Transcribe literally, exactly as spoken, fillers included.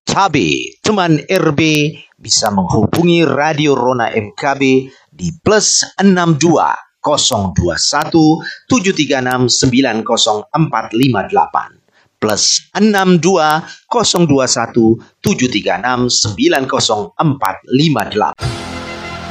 Cabe, teman R B bisa menghubungi Radio Rona M K B di plus enam dua nol dua satu tujuh tiga enam sembilan nol empat lima delapan plus enam dua nol dua satu tujuh tiga enam sembilan nol empat lima delapan.